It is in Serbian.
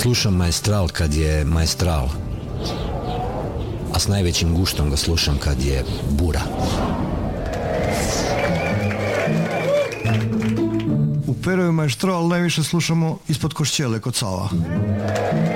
slušam Maestral kad je Maestral, a s najvećim guštom ga slušam kad je bura. U Perovi Maestral najviše slušamo Ispod Košćele kod Sava.